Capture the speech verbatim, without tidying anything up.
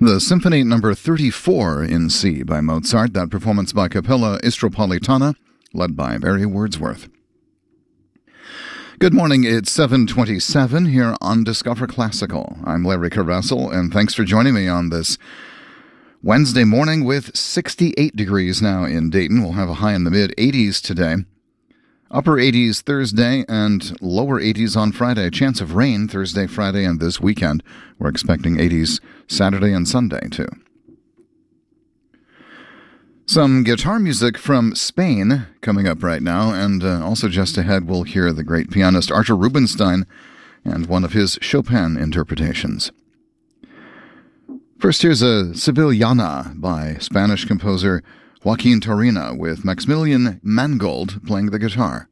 The Symphony Number thirty-four in C by Mozart, that performance by Capella Istropolitana, led by Barry Wordsworth. Good morning, it's seven twenty-seven here on Discover Classical. I'm Larry Caressel, and thanks for joining me on this Wednesday morning with sixty-eight degrees now in Dayton. We'll have a high in the mid-eighties today. Upper eighties Thursday and lower eighties on Friday. Chance of rain Thursday, Friday, and this weekend. We're expecting eighties Saturday and Sunday, too. Some guitar music from Spain coming up right now, and uh, also just ahead we'll hear the great pianist Artur Rubinstein and one of his Chopin interpretations. First, here's a Sevillana by Spanish composer Joaquin Turina with Maximilian Mangold playing the guitar.